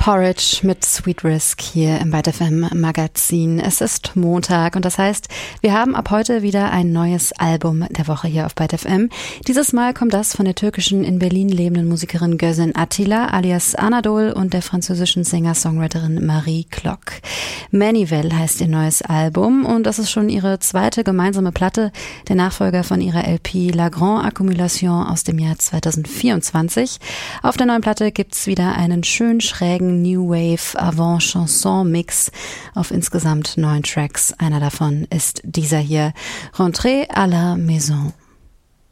Porridge mit Sweet Risk hier im Byte FM Magazin. Es ist Montag und das heißt, wir haben ab heute wieder ein neues Album der Woche hier auf Byte FM. Dieses Mal kommt das von der türkischen, in Berlin lebenden Musikerin Gözün Atilla alias Anadol und der französischen Singer-Songwriterin Marie Klock. Manivelle heißt ihr neues Album und das ist schon ihre zweite gemeinsame Platte, der Nachfolger von ihrer LP La Grande Accumulation aus dem Jahr 2024. Auf der neuen Platte gibt's wieder einen schön schrägen New Wave Avant Chanson Mix auf insgesamt 9 Tracks. Einer davon ist dieser hier, Rentrée à la Maison.